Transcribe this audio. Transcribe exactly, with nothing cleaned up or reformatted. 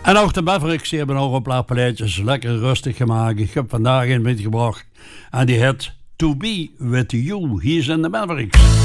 En ook de Mavericks die hebben nog een paar plaatjes lekker rustig gemaakt. Ik heb vandaag een metgebracht. En die heet To Be With You. Hier zijn de Mavericks.